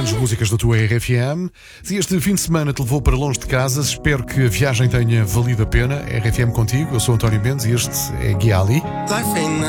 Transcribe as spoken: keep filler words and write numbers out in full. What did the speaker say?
grandes músicas da tua R F M. Se este fim de semana te levou para longe de casa, espero que a viagem tenha valido a pena. R F M contigo, eu sou António Mendes e este é Guia Ali. Life ain't